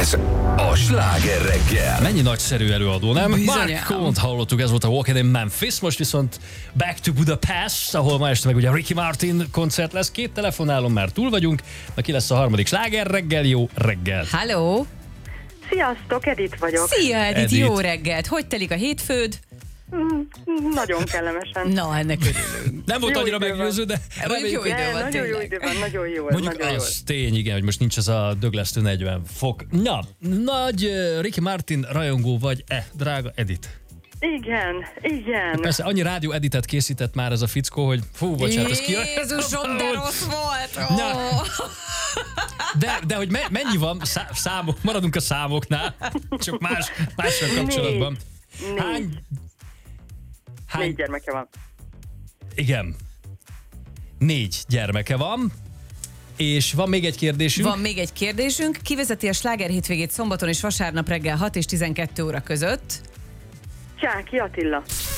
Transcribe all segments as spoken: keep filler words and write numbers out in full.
Ez a Sláger reggel. Mennyi nagyszerű előadó, nem? Bizonyám. Mark Cohn-t hallottuk, ez volt a Walking in Memphis, most viszont Back to Budapest, ahol ma este meg ugye Ricky Martin koncert lesz. Két telefonálon már túl vagyunk, na ki lesz a harmadik Sláger reggel, jó reggel. Halló! Sziasztok, Edith vagyok. Szia, Edith, Edith. jó reggelt! Hogy telik a hétfőd? Mm, Nagyon kellemesen. Na, ennek örülünk. Nem volt Jó annyira idő van. meggyőző, de Mondjuk jó reméljük, idő De, van, nagyon jó tényleg. idő van, nagyon jó. mondjuk nagyon az tény, igen, hogy most nincs ez a döglesztő negyven fok. Na, nagy uh, Ricky Martin rajongó vagy-e, drága Edith? jó. Igen, igen. Persze, annyi rádió editet készített már ez a fickó, hogy fú, bocsánat, ez ki... Jézusom, de rossz volt! Ó. Na. De, de hogy me- mennyi van, szá- számok, maradunk a számoknál, csak más, mással kapcsolatban. Négy. Hány? Hány? Négy gyermeke van. Igen. Négy gyermeke van. És van még egy kérdésünk. Van még egy kérdésünk. Ki vezeti a Sláger hétvégét szombaton és vasárnap reggel hat és tizenkettő óra között? Csáki Attila.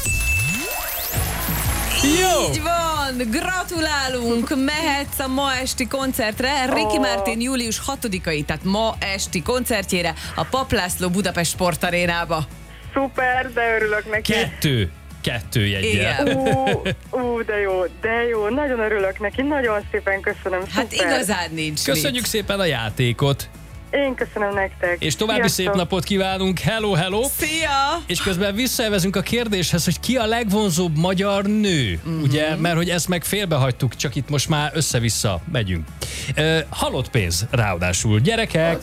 Jó! Így van! Gratulálunk! Mehetsz a ma esti koncertre, Ricky Ó. Martin július hatodikai, tehát ma esti koncertjére a Papp László Budapest Sportarénába. Szuper, de örülök neki. Kettő. Kettő jeggyel. Igen. Ú, ú, de jó, de jó. Nagyon örülök neki, nagyon szépen köszönöm. Hát Szuper. igazán nincs Köszönjük mit. szépen a játékot. Én köszönöm nektek. És további Sziasztok. szép napot kívánunk. Hello, hello! Szia! És közben visszaevezünk a kérdéshez, hogy ki a legvonzóbb magyar nő, Mhm. ugye? Mert hogy ezt meg félbehagytuk, csak itt most már össze-vissza megyünk. Uh, halott pénz ráadásul. Gyerekek,